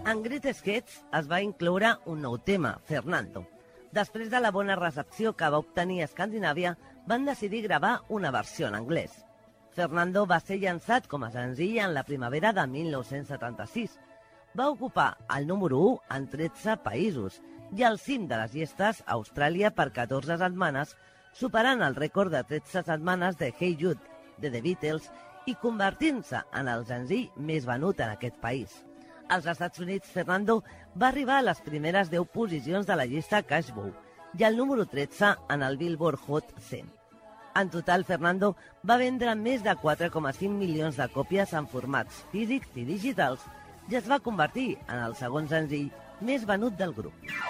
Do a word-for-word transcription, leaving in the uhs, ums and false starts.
En Greatest Hits es va incloure un nou tema, Fernando. Després de la bona recepció que va obtenir a Escandinàvia, van decidir gravar una versió en anglès. Fernando va ser llançat com a senzill en la primavera de mil nou-cents setanta-sis. Va ocupar el número u en tretze països i al cim de les llistes a Austràlia per catorze setmanes, superant el rècord de tretze setmanes de Hey Jude, de The Beatles, i convertint-se en el senzill més venut en aquest país. Als Estats Units, Fernando va arribar a les primeres deu posicions de la llista Cashbow i al número tretze en el Billboard Hot cent. En total, Fernando va vendre més de quatre coma cinc milions de còpies en formats físics i digitals i es va convertir en el segon senzill més venut del grup.